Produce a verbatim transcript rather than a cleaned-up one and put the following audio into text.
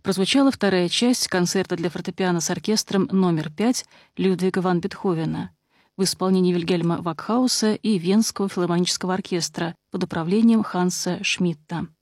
прозвучала вторая часть концерта для фортепиано с оркестром номер пять Людвига ван Бетховена в исполнении Вильгельма Вакхауса и Венского филармонического оркестра под управлением Ханса Шмидта.